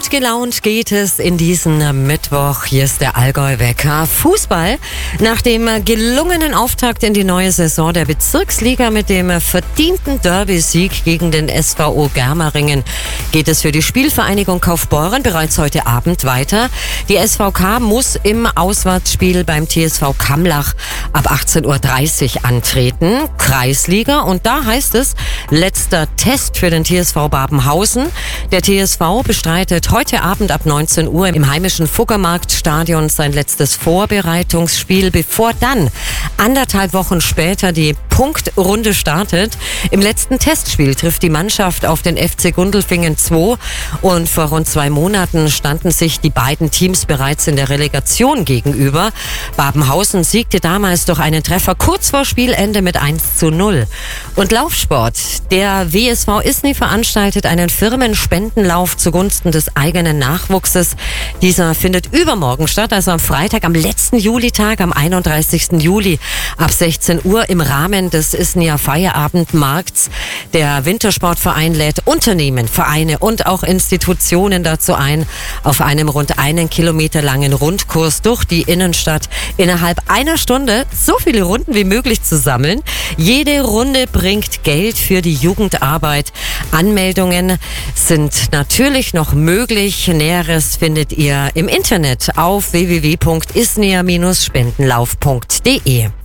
Gut gelaunt geht es in diesen Mittwoch. Hier ist der Allgäu-Wecker. Fußball. Nach dem gelungenen Auftakt in die neue Saison der Bezirksliga mit dem verdienten Derby-Sieg gegen den SVO Germeringen geht es für die Spielvereinigung Kaufbeuren bereits heute Abend weiter. Die SVK muss im Auswärtsspiel beim TSV Kamlach ab 18:30 Uhr antreten. Kreisliga. Und da heißt es, letzter Test für den TSV Babenhausen. Der TSV bestreitet heute Abend ab 19 Uhr im heimischen Fuggermarktstadion sein letztes Vorbereitungsspiel, bevor dann 1,5 Wochen später die Punktrunde startet. Im letzten Testspiel trifft die Mannschaft auf den FC Gundelfingen 2 und vor rund 2 Monaten standen sich die beiden Teams bereits in der Relegation gegenüber. Babenhausen siegte damals durch einen Treffer kurz vor Spielende mit 1:0. Und Laufsport. Der WSV Isny veranstaltet einen Firmenspendenlauf zugunsten des eigenen Nachwuchses. Dieser findet übermorgen statt, also am Freitag, am letzten Julitag, am 31. Juli ab 16 Uhr im Rahmen des Isnyer Feierabendmarkts. Der Wintersportverein lädt Unternehmen, Vereine und auch Institutionen dazu ein, auf einem rund 1 Kilometer langen Rundkurs durch die Innenstadt innerhalb einer Stunde so viele Runden wie möglich zu sammeln. Jede Runde bringt Geld für die Jugendarbeit. Anmeldungen sind natürlich noch möglich. Näheres findet ihr im Internet auf www.isnyer-spendenlauf.de.